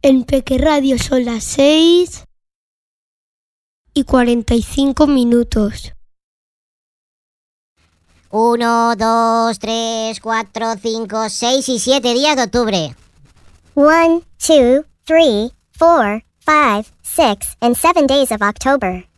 En Peque Radio son las 6:45. 1, 2, 3, 4, 5, 6 y 7 días de octubre. 1, 2, 3, 4, 5, 6, and 7 days of October.